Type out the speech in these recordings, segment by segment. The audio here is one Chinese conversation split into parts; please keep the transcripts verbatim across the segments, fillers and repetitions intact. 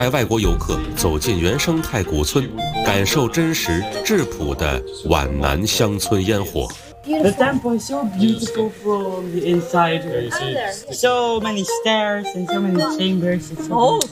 带外国游客走进原生态古村，感受真实质朴的皖南乡村烟火。 The temple is so beautiful from the inside. So many stairs and so many chambers. It's so Oh.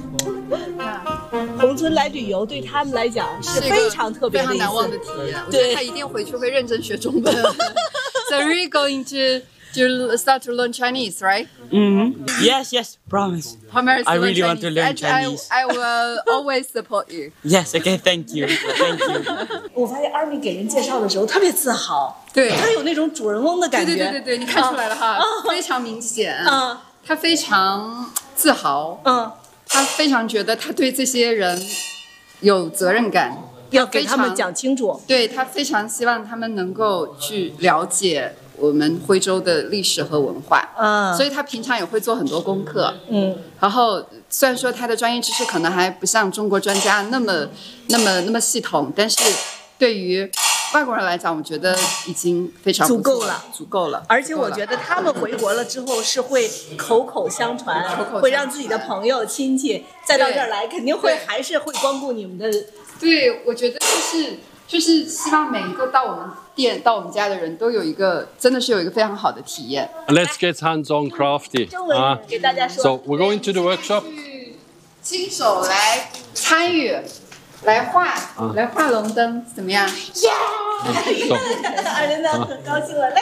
beautiful. 宏村来旅游对他们来讲是非常特别的一次， 非常难忘的体验。我觉对得他一定回去会认真学中文。So really going to to start to learn Chinese, right? Mm-hmm. Yes, yes, promise. Promise to I learn really want to learn Chinese. Chinese. I, I will always support you. Yes, okay, thank you, thank you. 我发现 Army 给人介绍的时候特别自豪， 对他有那种主人翁的感觉。 对对对对对，你看出来了哈，非常明显。 嗯他非常自豪， 嗯， 他非常觉得他对这些人有责任感， 要给他们讲清楚。 对他非常希望他们能够去了解我们徽州的历史和文化， 嗯， 所以他平常也会做很多功课， 嗯， 然后虽然说他的专业知识可能还不像中国专家那么那么那么系统，但是对于外国人来讲，我觉得已经非常足够了， 足够了。 而且我觉得他们回国了之后是会口口相传， 口口相传会让自己的朋友亲戚再到这儿来，肯定会还是会光顾你们的。 对，我觉得就是就是希望每一个到我们店、到我们家的人都有一个真的是有一一个非常好的体验。 Let's get hands-on crafty. 中文 Uh, 给大家说。 so we're going to the workshop. 去亲手来参与，来画，来画龙灯，怎么样？ 阿琳娜很高兴了，来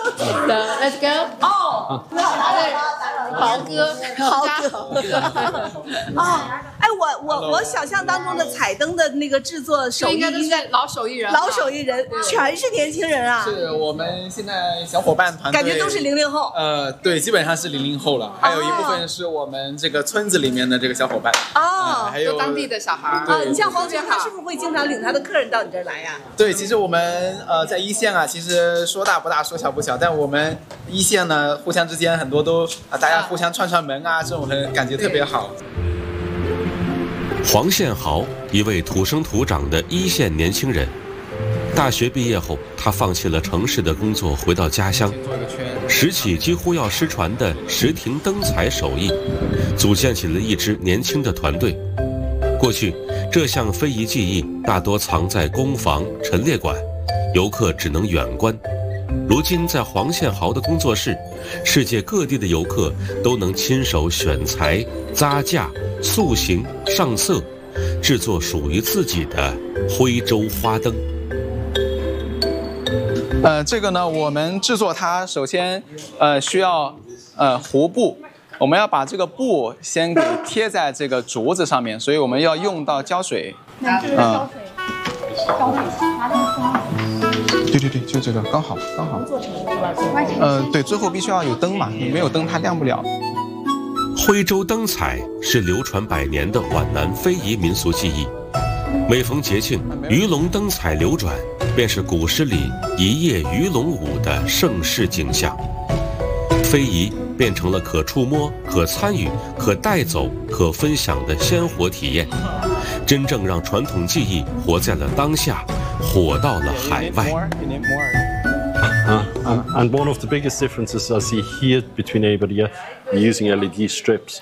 ，Let's go。哦，豪哥，豪哥， 啊！哎，我我我想象当中的彩灯的那个制作手艺应该都是老手艺人， 老手艺人，全是年轻人啊！ 是我们现在小伙伴团队， 感觉都是零零后。 呃，对，基本上是零零后了，还有一部分是我们这个村子里面的这个小伙伴。 哦， 还有当地的小孩儿。 啊，你像黄总，他是不是会经常领他的客人到你这儿来呀？ 对，其实我们呃在一线啊，其实说大不大，说小不小，但我们一线呢，互相之间很多都啊，大家互相串串门啊，这种很感觉特别好。 黄宪豪，一位土生土长的一线年轻人。大学毕业后，他放弃了城市的工作，回到家乡，拾起几乎要失传的石亭灯彩手艺，组建起了一支年轻的团队。过去，这项非遗技艺大多藏在工坊、陈列馆，游客只能远观。如今，在黄宪豪的工作室，世界各地的游客都能亲手选材、扎架、塑形、上色，制作属于自己的徽州花灯。 呃，这个呢，我们制作它首先呃需要呃糊布，我们要把这个布先给贴在这个竹子上面，所以我们要用到胶水。 那这个胶水，胶水拿这个刷。 对对对，就这个刚好刚好。 做成是吧？几块钱。 呃，对，最后必须要有灯嘛，没有灯它亮不了。 徽州灯彩是流传百年的皖南非遗民俗技艺，每逢节庆，鱼龙灯彩流转，便是古诗里一夜鱼龙舞的盛世景象。非遗变成了可触摸、可参与、可带走、可分享的鲜活体验，真正让传统技艺活在了当下，火到了海外。 Uh, and, and one of the biggest differences I see here between everybody here, we're using L E D strips.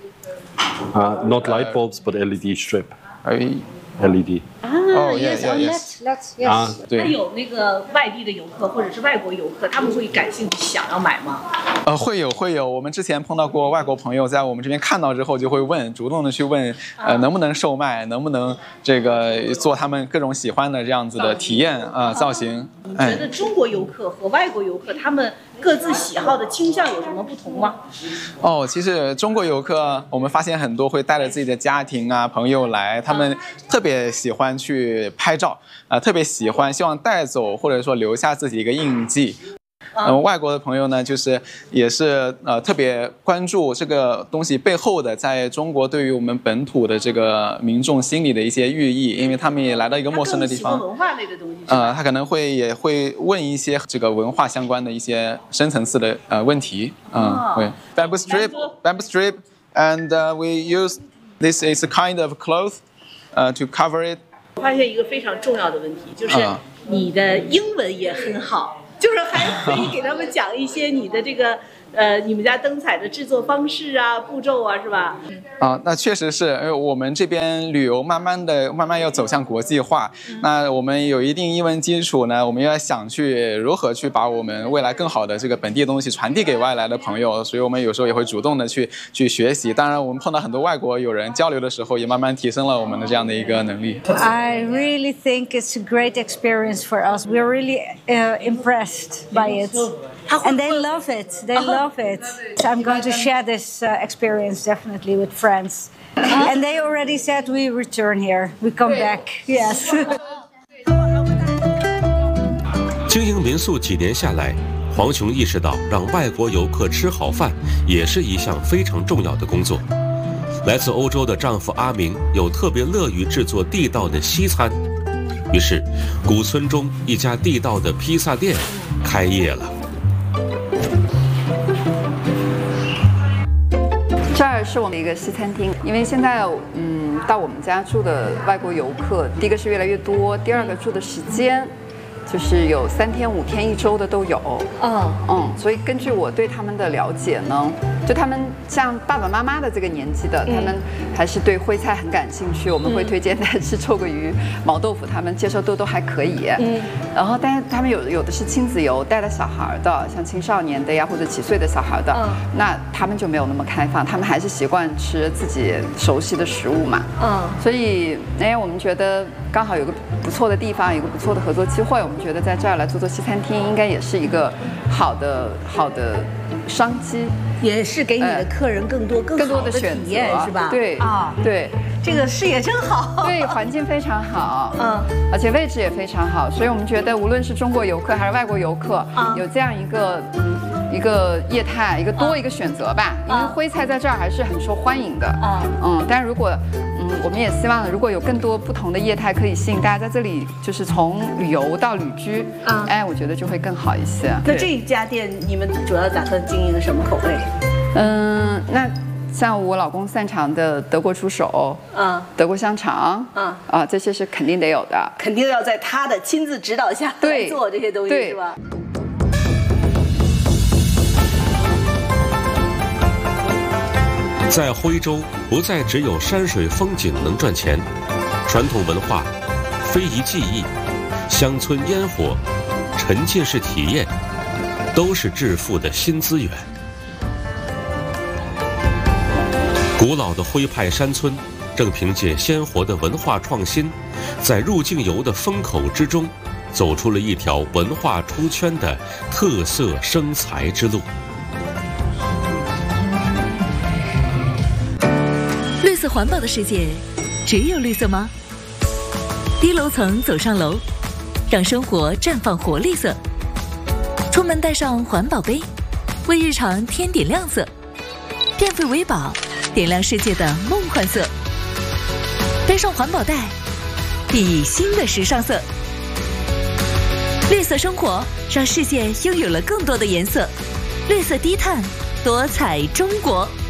Uh, not light bulbs, but L E D strip. L E D. 哦，yes, yes, yes. 啊， 那有那个外地的游客或者是外国游客，他们会感兴趣想要买吗？ 呃，会有会有，我们之前碰到过外国朋友，在我们这边看到之后就会问，主动的去问，呃，能不能售卖，能不能这个做他们各种喜欢的这样子的体验啊、呃、造型。 你觉得中国游客和外国游客他们各自喜好的倾向有什么不同吗？ 哦，其实中国游客，我们发现很多会带着自己的家庭啊、朋友来，他们特别喜欢去拍照，啊、呃，特别喜欢，希望带走或者说留下自己一个印记。那么、呃、外国的朋友呢，就是也是呃特别关注这个东西背后的在中国对于我们本土的这个民众心里的一些寓意，因为他们也来到一个陌生的地方， 文化类的东西， 呃，他可能会也会问一些这个文化相关的一些深层次的呃问题，嗯、呃，会 bamboo strip bamboo strip and、uh, we use this is a kind of cloth 呃、uh, to cover it。 我发现一个非常重要的问题，就是你的英文也很好。就是还可以给他们讲一些你的这个呃你们家灯彩的制作方式啊、步骤啊，是吧？ 啊，那确实是，因为我们这边旅游慢慢的、慢慢要走向国际化。嗯、那我们有一定英文基础呢，我们要想去如何去把我们未来更好的这个本地的东西传递给外来的朋友，所以我们有时候也会主动的去去学习。当然，我们碰到很多外国友人交流的时候，也慢慢提升了我们的这样的一个能力。 I really think it's a great experience for us. We're really uh, impressed by it. And they love it. They love it. So I'm going to share this uh, experience definitely with friends. And they already said we return here. We come back. Yes. 经营民宿几年下来，黄琼意识到让外国游客吃好饭也是一项非常重要的工作。来自欧洲的丈夫阿明又特别乐于制作地道的西餐，于是古村中一家地道的披萨店开业了。 这儿是我们一个西餐厅，因为现在嗯，到我们家住的外国游客，第一个是越来越多，第二个住的时间。就是有三天、五天、一周的都有，嗯嗯，所以根据我对他们的了解呢，就他们像爸爸妈妈的这个年纪的，嗯、他们还是对徽菜很感兴趣。我们会推荐他吃臭鳜鱼、毛豆腐，他们接受度都还可以。嗯，然后但是他们有有的是亲子游，带了小孩的，像青少年的呀或者几岁的小孩的，嗯、那他们就没有那么开放，他们还是习惯吃自己熟悉的食物嘛。嗯，所以哎，我们觉得刚好有个不错的地方，有个不错的合作机会，我们觉得在这儿来做做西餐厅，应该也是一个好的好的商机， 也是给你的客人更多、呃、更好的体验，是吧？ 对啊，对， 这个视野真好， 对，环境非常好，嗯，而且位置也非常好，所以我们觉得无论是中国游客还是外国游客，嗯、有这样一个一个业态，一个多一个选择吧，因为徽菜在这儿还是很受欢迎的，嗯嗯，但是如果嗯，我们也希望如果有更多不同的业态可以吸引大家在这里，就是从旅游到旅居，嗯，哎，我觉得就会更好一些。 那这一家店你们主要打算经营什么口味？ 嗯，那像我老公擅长的德国猪手，嗯，德国香肠，嗯，啊，这些是肯定得有的， 肯定要在他的亲自指导下来做这些东西，是吧？ 在徽州，不再只有山水风景能赚钱，传统文化、非遗技艺、乡村烟火、沉浸式体验，都是致富的新资源。古老的徽派山村，正凭借鲜活的文化创新，在入境游的风口之中，走出了一条文化出圈的特色生财之路。 绿色环保的世界，只有绿色吗？低楼层走上楼，让生活绽放活力色。出门带上环保杯，为日常添点亮色。变废为宝，点亮世界的梦幻色。背上环保袋，熠熠新的时尚色。绿色生活，让世界拥有了更多的颜色。绿色低碳，多彩中国。